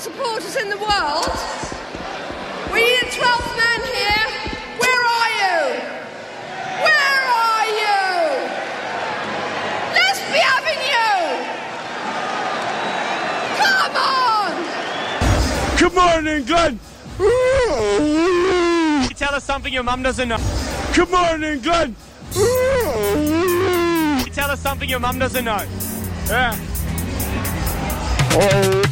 supporters in the world. We need a 12th man here. Where are you? Where are you? Let's be having you. Come on. Come on, England. Tell us something your mum doesn't know. Come on, England. Tell us something your mum doesn't know. Yeah.